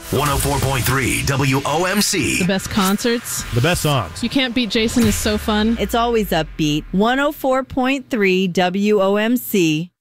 104.3 WOMC. The best concerts. The best songs. You Can't Beat Jason is so fun. It's always upbeat. 104.3 WOMC.